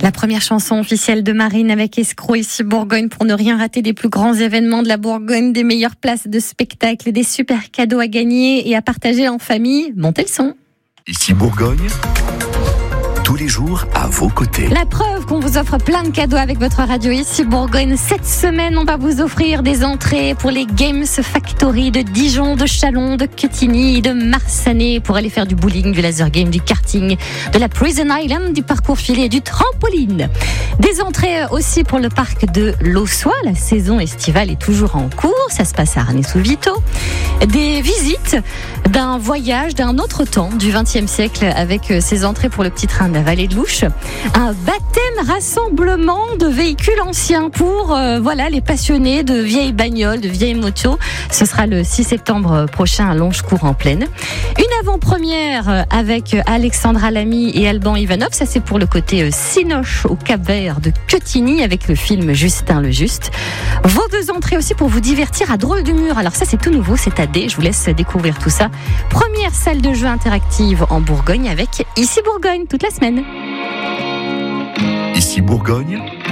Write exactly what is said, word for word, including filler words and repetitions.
La première chanson officielle de Marine avec Escroc ici Bourgogne pour ne rien rater des plus grands événements de la Bourgogne, des meilleures places de spectacle, des super cadeaux à gagner et à partager en famille. Montez le son. Ici Bourgogne, tous les jours à vos côtés. La preuve qu'on vous offre plein de cadeaux avec votre radio Ici Bourgogne. Cette semaine, on va vous offrir des entrées pour les Games Factory de Dijon, de Châlons, de Quetigny, de Marsanais pour aller faire du bowling, du laser game, du karting, de la Prison Island, du parcours filé et du trampoline. Des entrées aussi pour le parc de l'Aussois. La saison estivale est toujours en cours. Ça se passe à Arnay-sous-Vito. Des visites d'un voyage d'un autre temps du vingtième siècle avec ses entrées pour le petit train de la vallée de l'Ouche. Un baptême rassemblement de véhicules anciens pour euh, voilà les passionnés de vieilles bagnoles, de vieilles motos. Ce sera le six septembre prochain à Longecourt en Plaine. Une avant-première avec Alexandra Lamy et Alban Ivanov. Ça c'est pour le côté Cinoche au Cap-Vert de Quetigny avec le film Justin le Juste. Vos deux entrées aussi pour vous divertir à Drôle du Mur. Alors ça c'est tout nouveau, c'est à D. Je vous laisse découvrir tout ça. Première salle de jeu interactive en Bourgogne avec Ici Bourgogne toute la semaine. Ici Bourgogne,